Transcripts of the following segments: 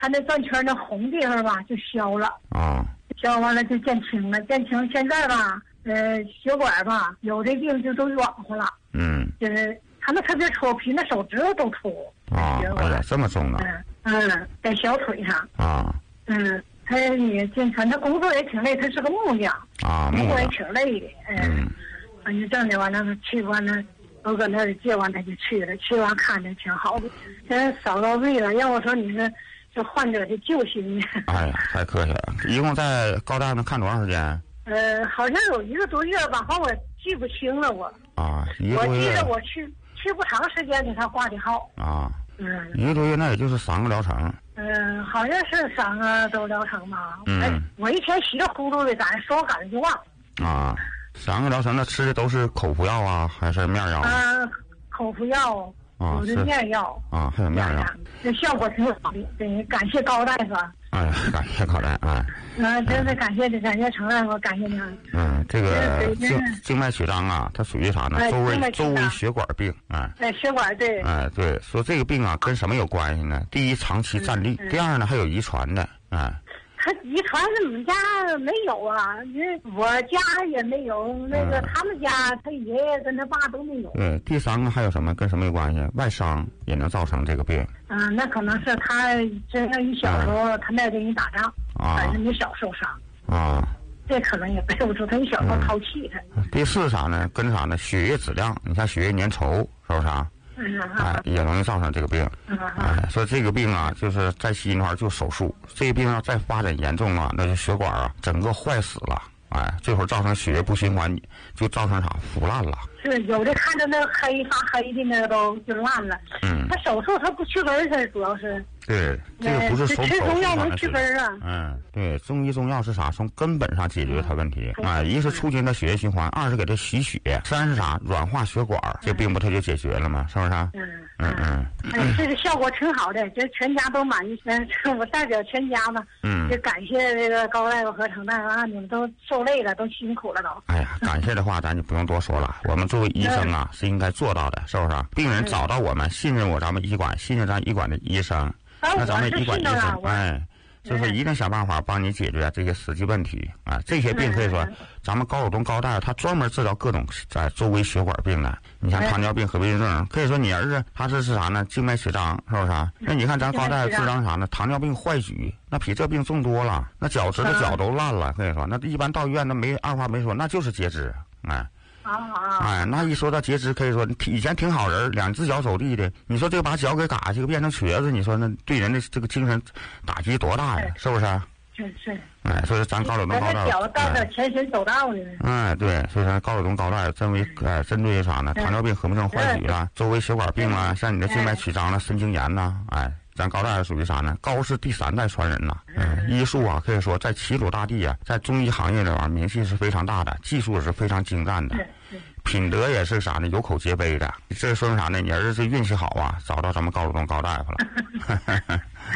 他那转圈那红地方吧就消了啊， 消完了就见青了，见青现在吧，血管吧有的病就都软和了，就是他那特别粗，比那手指头都粗啊，哎呀，这么重呢？ 在小腿上啊， 他也进城，他工作也挺累，他是个木匠啊， 工作也挺累的，反正正的完了去完了。我搁那儿接完他就去了，去完看着挺好的，现在少高位了。要我说你是这患者的救星呢。 哎呀，太客气了。一共在高大上看多长时间？ 好像有1个多月吧，好我记不清了我。 啊，1个多月。 我记得我去不长时间给他挂的号。 啊。1个多月，那也就是3个疗程。 好像是3个都疗程吧。我一天稀里糊涂的，咱说赶着就忘。 啊。3个疗程，那吃的都是口服药啊，还是面药？ 口服药，有的面药啊，还有面药， 这效果挺好的。对，感谢高大夫。 哎呀，感谢高大夫。 真是感谢程大夫，感谢您。 这个静脉曲张啊，它属于啥呢？周围血管病。 血管对。 对，说这个病啊，跟什么有关系呢？第一，长期站立；第二呢，还有遗传的。 他遗传是我们家没有啊，我家也没有，那个他们家他爷爷跟他爸都没有。 对，第3个还有什么跟什么有关系？外伤也能造成这个病。 那可能是他真正一小时候他那跟人打仗，反正你小受伤。这可能也背不住，他一小时候淘气他。 第4啥呢？跟啥呢？血液质量，你像血液粘稠，是不是啊？也容易造成这个病。所以这个病啊，就是在西医那块就手术。这个病要再发展严重了，那就血管啊整个坏死了。这会儿造成血液不循环，就造成啥腐烂了。是有的看着那发黑的那个都就烂了。他手术他不去根儿，主要是。对， 这个不是手术。 吃中药能去根儿啊。对，中医中药是啥？从根本上解决它问题。一是促进它血液循环，二是给它洗血，三是啥？软化血管，这病不它就解决了吗？是不是？ 这个效果挺好的，这全家都满意。我代表全家嘛，就感谢这个高大夫和程大夫啊，你们都受累了，都辛苦了都。 哎呀，感谢的话咱就不用多说了。我们作为医生啊，是应该做到的，是不是？病人找到我们，信任咱们医馆，信任咱医馆的医生，那咱们医馆医生，就是一定想办法帮你解决这些实际问题啊！这些病可以说，咱们高友东高大夫他专门治疗各种周围血管病的。你像糖尿病、合并症，可以说你儿子他是啥呢？静脉曲张，是不是？那你看咱高大夫治疗啥呢？糖尿病坏举，那比这病重多了。那脚趾头脚都烂了，可以说，那一般到医院那二话没说，那就是截肢，那一说到截肢，可以说以前挺好人，2只脚走地的，你说这个把脚给嘎这个变成瘸子，你说那对人的这个精神打击多大呀？是不是？ 是。 所以咱高友东高大夫， 脚到这全身走道呢。 对，所以咱高友东高大夫针对啥呢？糖尿病、合并症、坏举啦，周围血管病啦，像你的静脉曲张啦、神经炎啦，咱高大夫属于啥呢？高是第3代传人呐。医术啊，可以说在齐鲁大地啊，在中医行业里边名气是非常大的，技术也是非常精湛的，品德也是啥呢？有口皆碑的。这说明啥呢？你儿子这运气好啊，找到咱们高友东高大夫了。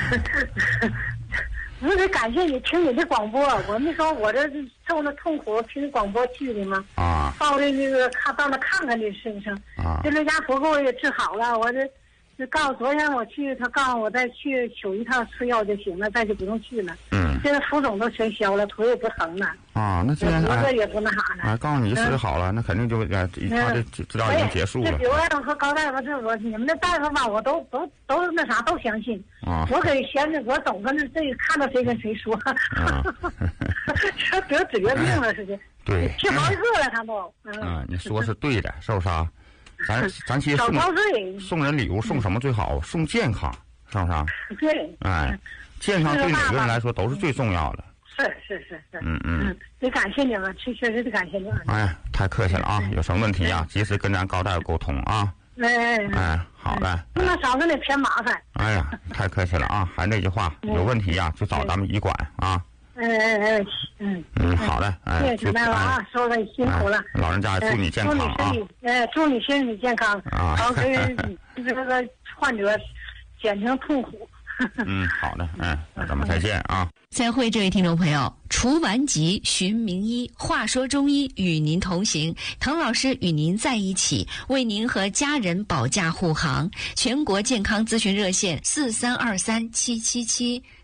我得感谢你听你的广播，我没说我这受那痛苦，听广播去的吗？到的那个到那看看这身上，这刘家福给我也治好了，我这昨天我去，他告诉我再去取一趟吃药就行了，再就不用去了。现在浮肿都全消了，腿也不疼了。 那今天脖子也不那啥了。 告诉你治好了，那肯定就他的治疗已经结束了。 这刘大夫和高大夫这我你们的大夫吧，我都那啥都相信。我给闲着，我总跟这看到谁跟谁说。这得职业病了似的。 对。 去好几个了，他都。 你说是对的，是不是啊？咱其实送人礼物送什么最好？送健康，是不是啊？ 对。 健康对每个人来说都是最重要的。 是。得感谢你们，确实得感谢你们。 太客气了啊！有什么问题啊，及时跟咱高大夫沟通啊。好的。 不能少给你添麻烦。 太客气了啊！还是那句话，有问题啊就找咱们医馆啊。好的。 谢谢陈大夫啊，说的辛苦了。 老人家祝你健康啊！ 祝你身体健康，好给这个患者减轻痛苦。 好的，那咱们再见啊。 再会，这位听众朋友，除顽疾寻名医，话说中医与您同行，滕老师与您在一起，为您和家人保驾护航。全国健康咨询热线43237777。